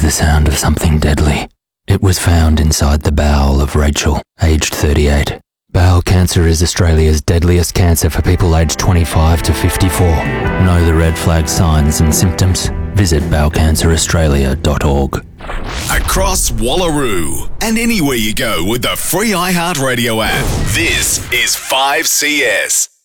the sound of something deadly. It was found inside the bowel of Rachel, aged 38. Bowel cancer is Australia's deadliest cancer for people aged 25 to 54. Know the red flag signs and symptoms? Visit bowelcanceraustralia.org. Across Wallaroo and anywhere you go with the free iHeartRadio app. This is 5CS.